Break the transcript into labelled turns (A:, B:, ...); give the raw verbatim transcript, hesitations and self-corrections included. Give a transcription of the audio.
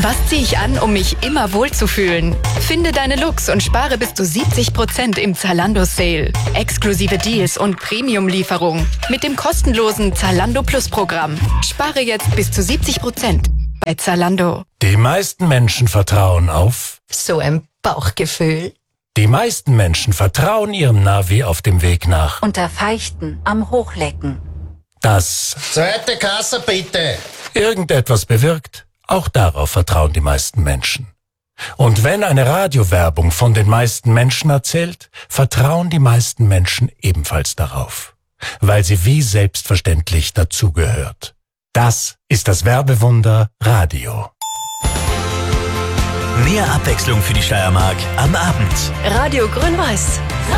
A: Was ziehe ich an, um mich immer wohlzufühlen? Finde deine Looks und spare bis zu siebzig Prozent im Zalando Sale. Exklusive Deals und Premium-Lieferung mit dem kostenlosen Zalando Plus Programm. Spare jetzt bis zu siebzig Prozent bei Zalando.
B: Die meisten Menschen vertrauen auf
C: so ein Bauchgefühl.
B: Die meisten Menschen vertrauen ihrem Navi auf dem Weg nach
D: unter Feichten am Hochlecken.
B: Das
E: zweite Kasse bitte.
B: Irgendetwas bewirkt. Auch darauf vertrauen die meisten Menschen. Und wenn eine Radiowerbung von den meisten Menschen erzählt, vertrauen die meisten Menschen ebenfalls darauf, weil sie wie selbstverständlich dazugehört. Das ist das Werbewunder Radio.
F: Mehr Abwechslung für die Steiermark am Abend.
C: Radio Grün-Weiß.